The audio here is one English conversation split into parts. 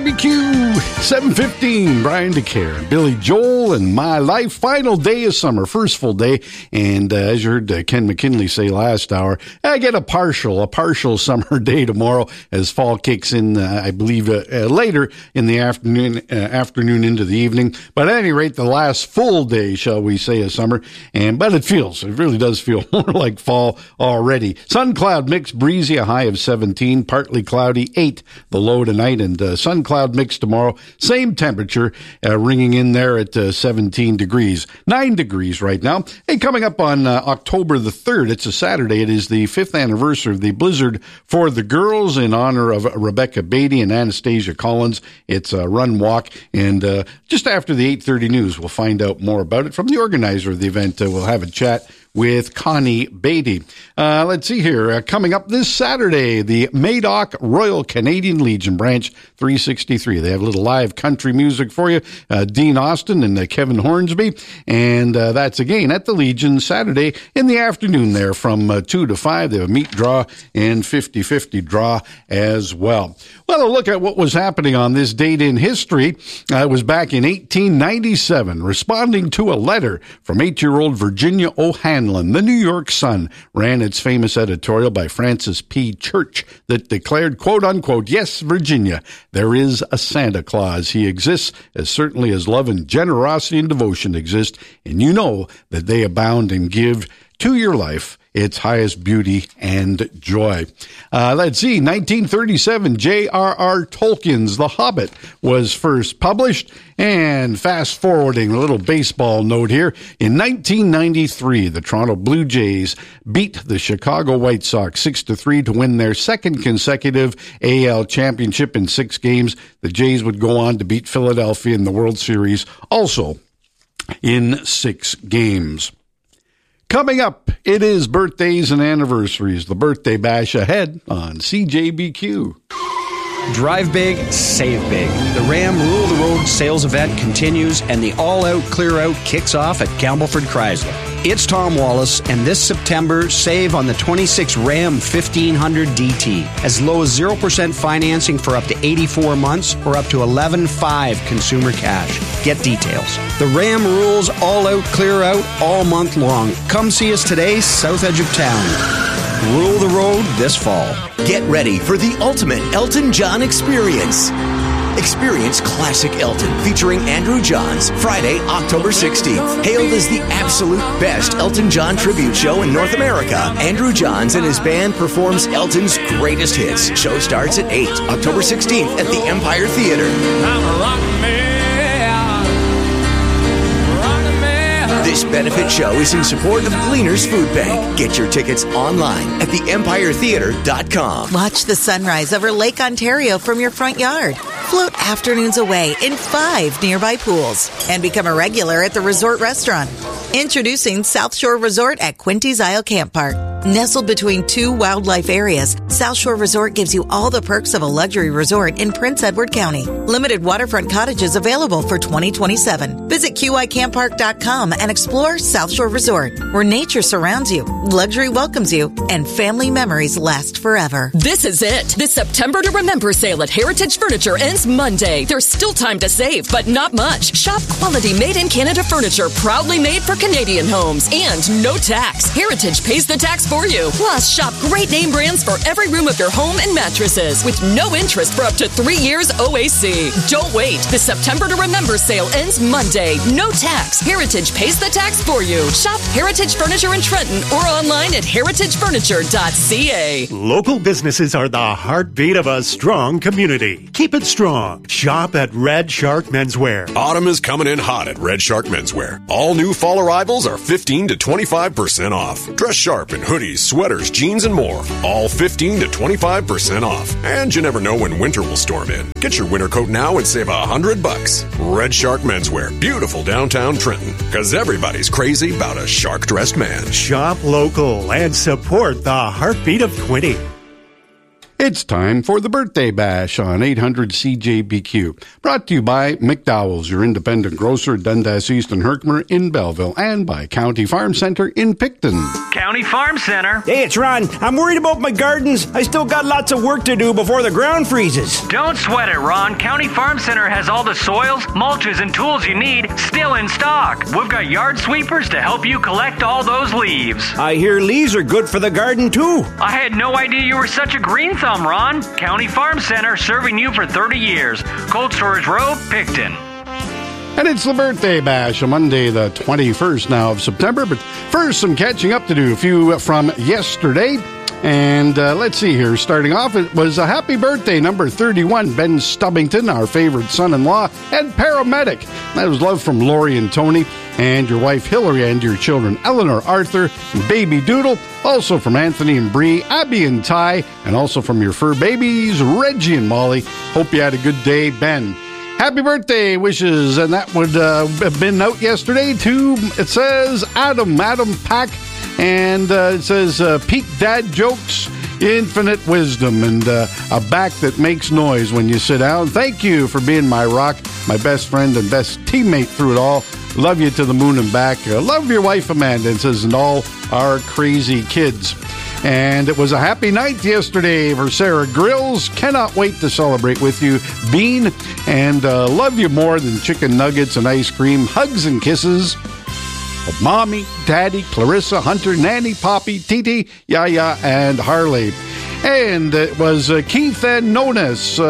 CJBQ 7:15. Brian DeCare, Billy Joel, and My Life. Final day of summer, first full day. And as you heard Ken McKinley say last hour, I get a partial summer day tomorrow as fall kicks in, I believe, later in the afternoon into the evening. But at any rate, the last full day, shall we say, of summer. But it really does feel more like fall already. Sun cloud mix, breezy, a high of 17, partly cloudy, 8 the low tonight, and sun cloud mix tomorrow. Same temperature, ringing in there at 17 degrees. 9 degrees right now. Hey, coming up on October the 3rd, it's a Saturday. It is the 5th anniversary of the Blizzard for the Girls in honor of Rebecca Beatty and Anastasia Collins. It's a run walk, and just after the 8:30 news, we'll find out more about it from the organizer of the event. We'll have a chat with Connie Beatty. Let's see here. Coming up this Saturday, the Madoc Royal Canadian Legion Branch 363. They have a little live country music for you. Dean Austin and Kevin Hornsby. And that's again at the Legion Saturday in the afternoon there from 2 to 5. They have a meat draw and 50-50 draw as well. Well, a look at what was happening on this date in history. It was back in 1897, responding to a letter from 8-year-old Virginia O'Hanlon. The New York Sun ran its famous editorial by Francis P. Church that declared, quote unquote, "Yes, Virginia, there is a Santa Claus. He exists as certainly as love and generosity and devotion exist, and you know that they abound and give to your life its highest beauty and joy." Let's see, 1937, J.R.R. Tolkien's The Hobbit was first published. And fast forwarding, a little baseball note here. In 1993, the Toronto Blue Jays beat the Chicago White Sox 6-3 to win their second consecutive AL championship in 6 games. The Jays would go on to beat Philadelphia in the World Series, also in 6 games. Coming up, it is birthdays and anniversaries. The Birthday Bash ahead on CJBQ. Drive big, save big. The Ram Rule the Road sales event continues, and the all-out clear-out kicks off at Campbellford Chrysler. It's Tom Wallace, and this September, save on the 26 Ram 1500 DT. As low as 0% financing for up to 84 months or up to $11,500 consumer cash. Get details. The Ram Rules all-out clear-out all month long. Come see us today, south edge of town. Rule the road this fall. Get ready for the ultimate Elton John experience. Experience Classic Elton featuring Andrew Johns Friday, October 16th. Hailed as the absolute best Elton John tribute show in North America, Andrew Johns and his band performs Elton's greatest hits. Show starts at 8, October 16th at the Empire Theater. I'm a rock man. This benefit show is in support of Gleaner's Food Bank. Get your tickets online at theempiretheater.com. Watch the sunrise over Lake Ontario from your front yard. Float afternoons away in 5 nearby pools. And become a regular at the resort restaurant. Introducing South Shore Resort at Quinty's Isle Camp Park. Nestled between 2 wildlife areas, South Shore Resort gives you all the perks of a luxury resort in Prince Edward County. Limited waterfront cottages available for 2027. Visit QICamppark.com and explore South Shore Resort, where nature surrounds you, luxury welcomes you, and family memories last forever. This is it. The September to Remember sale at Heritage Furniture ends Monday. There's still time to save, but not much. Shop quality made-in-Canada furniture, proudly made for Canadian homes, and no tax. Heritage pays the tax for you. Plus, shop great name brands for every room of your home and mattresses with no interest for up to 3 years OAC. Don't wait. The September to Remember sale ends Monday. No tax. Heritage pays the tax for you. Shop Heritage Furniture in Trenton or online at heritagefurniture.ca. Local businesses are the heartbeat of a strong community. Keep it strong. Shop at Red Shark Menswear. Autumn is coming in hot at Red Shark Menswear. All new fall arrivals are 15 to 25% off. Dress sharp in hoodies, sweaters, jeans, and more. All 15 to 25% off. And you never know when winter will storm in. Get your winter coat now and save $100. Red Shark Menswear. Beautiful downtown Trenton. Because everybody's crazy about a shark-dressed man. Shop local and support the heartbeat of Quinty. It's time for the Birthday Bash on 800 CJBQ. Brought to you by McDowell's, your independent grocer, Dundas East and Herkimer in Belleville, and by County Farm Center in Picton. County Farm Center. Hey, it's Ron. I'm worried about my gardens. I still got lots of work to do before the ground freezes. Don't sweat it, Ron. County Farm Center has all the soils, mulches, and tools you need still in stock. We've got yard sweepers to help you collect all those leaves. I hear leaves are good for the garden, too. I had no idea you were such a green thumb, Ron. County Farm Center, serving you for 30 years. Cold Storage Road, Picton. And it's the Birthday Bash on Monday, the 21st now of September. But first, some catching up to do. A few from yesterday. And let's see here. Starting off, it was a happy birthday, number 31, Ben Stubbington, our favorite son-in-law and paramedic. That was love from Lori and Tony, and your wife Hillary, and your children Eleanor, Arthur, and baby Doodle. Also from Anthony and Bree, Abby and Ty, and also from your fur babies, Reggie and Molly. Hope you had a good day, Ben. Happy birthday wishes, and that would have been out yesterday to, it says, Adam Pack. And it says, peak dad jokes, infinite wisdom, and a back that makes noise when you sit down. Thank you for being my rock, my best friend and best teammate through it all. Love you to the moon and back. Love your wife, Amanda, and says, and all our crazy kids. And it was a happy night yesterday for Sarah Grills. Cannot wait to celebrate with you, Bean. And love you more than chicken nuggets and ice cream. Hugs and kisses. Mommy, Daddy, Clarissa, Hunter, Nanny, Poppy, Titi, Yaya, and Harley. And it was Keith and Nona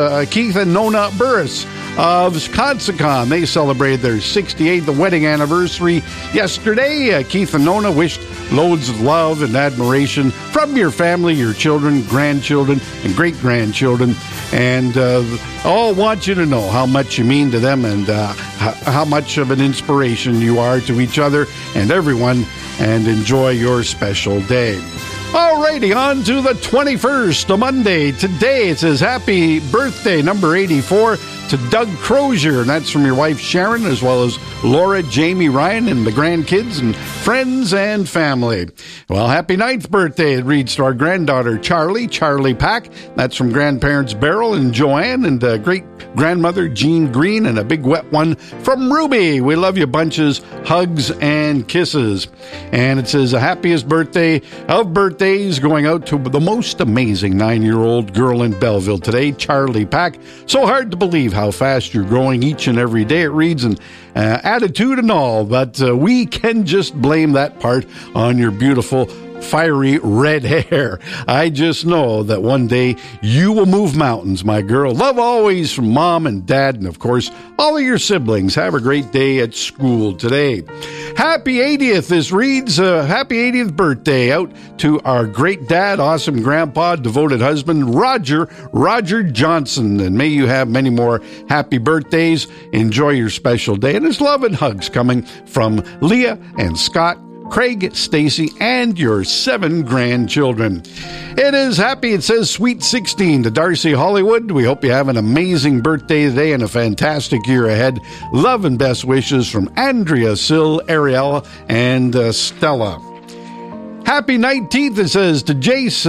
Burris of Consacon. They celebrated their 68th wedding anniversary yesterday. Keith and Nona wished loads of love and admiration from your family, your children, grandchildren, and great-grandchildren. And all want you to know how much you mean to them and how much of an inspiration you are to each other and everyone, and enjoy your special day. Alrighty, on to the 21st, a Monday. Today it says happy birthday, number 84, to Doug Crozier, and that's from your wife Sharon, as well as Laura, Jamie, Ryan, and the grandkids and friends and family. Well, happy 9th birthday, it reads, to our granddaughter Charlie Pack. That's from grandparents Beryl and Joanne, and great-grandmother Jean Green, and a big wet one from Ruby. We love you bunches, hugs and kisses. And it says the happiest birthday of birthdays going out to the most amazing 9-year-old girl in Belleville today, Charlie Pack. So hard to believe how fast you're growing each and every day, it reads, and attitude and all, but we can just blame that part on your beautiful fiery red hair. I just know that one day you will move mountains, my girl. Love always from Mom and Dad, and of course all of your siblings. Have a great day at school today. Happy 80th, this reads, happy 80th birthday out to our great dad, awesome grandpa, devoted husband, Roger Johnson. And may you have many more happy birthdays. Enjoy your special day. And there's love and hugs coming from Leah and Scott, Craig, Stacy, and your 7 grandchildren. It is happy, it says Sweet 16 to Darcy Hollywood. We hope you have an amazing birthday today and a fantastic year ahead. Love and best wishes from Andrea, Sil, Ariel, and Stella. Happy 19th, it says to Jace,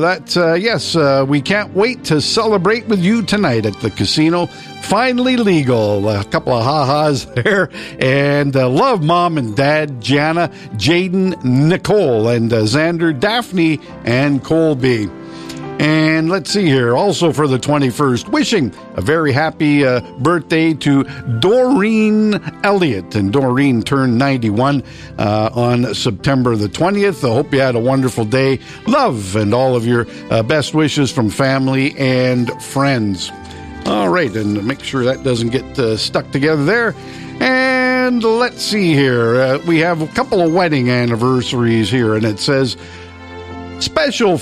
and we can't wait to celebrate with you tonight at the casino. Finally legal. A couple of ha-has there. And love Mom and Dad, Jana, Jaden, Nicole, and Xander, Daphne, and Colby. And let's see here, also for the 21st, wishing a very happy birthday to Doreen Elliott. And Doreen turned 91 on September the 20th. I hope you had a wonderful day. Love and all of your best wishes from family and friends. All right, and make sure that doesn't get stuck together there. And let's see here. We have a couple of wedding anniversaries here, and it says, special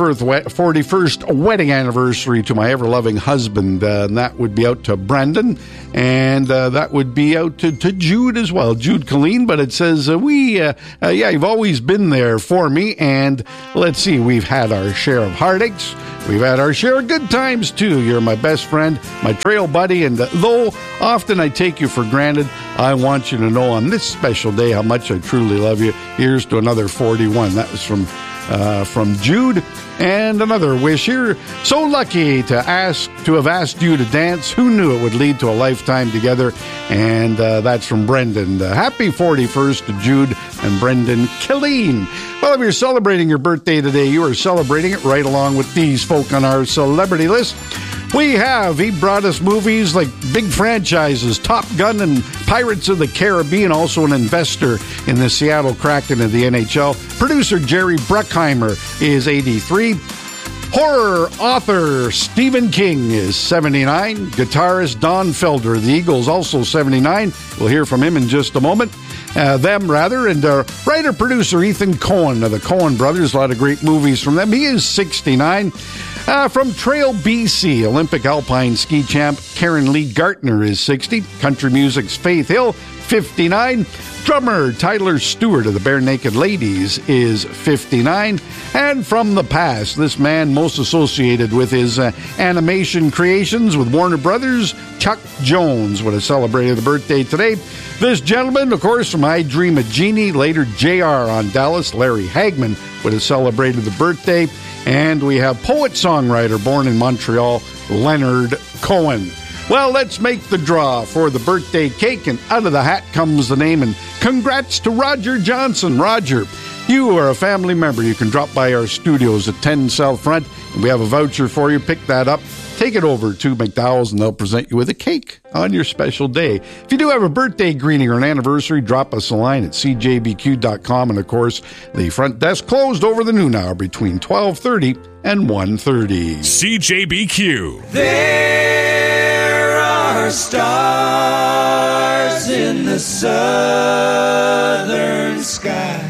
41st wedding anniversary to my ever-loving husband, and that would be out to Brendan, and that would be out to Jude as well, Jude Colleen, but it says, you've always been there for me, and let's see, we've had our share of heartaches, we've had our share of good times too. You're my best friend, my trail buddy, and though often I take you for granted, I want you to know on this special day how much I truly love you. Here's to another 41. That was from from Jude. And another wish here. So lucky to have asked you to dance. Who knew it would lead to a lifetime together? And that's from Brendan. Happy 41st to Jude and Brendan Killeen. Well, if you're celebrating your birthday today, you are celebrating it right along with these folk on our celebrity list. He brought us movies like big franchises, Top Gun and Pirates of the Caribbean, also an investor in the Seattle Kraken of the NHL. Producer Jerry Bruckheimer is 83. Horror author Stephen King is 79. Guitarist Don Felder of the Eagles, also 79. We'll hear from him in just a moment. And writer-producer Ethan Coen of the Coen Brothers. A lot of great movies from them. He is 69. From Trail, BC, Olympic alpine ski champ Karen Lee Gartner is 60. Country music's Faith Hill, 59. Drummer Tyler Stewart of the Bare Naked Ladies is 59. And from the past, this man most associated with his animation creations with Warner Brothers, Chuck Jones would have celebrated a birthday today. This gentleman, of course, from I Dream of Jeannie, later JR on Dallas, Larry Hagman would have celebrated the birthday. And we have poet-songwriter born in Montreal, Leonard Cohen. Well, let's make the draw for the birthday cake, and out of the hat comes the name, and congrats to Roger Johnson. Roger, you are a family member. You can drop by our studios at 10 South Front, and we have a voucher for you. Pick that up. Take it over to McDowell's, and they'll present you with a cake on your special day. If you do have a birthday greeting or an anniversary, drop us a line at cjbq.com. And, of course, the front desk closed over the noon hour between 12:30 and 1:30. CJBQ. There are stars in the southern sky.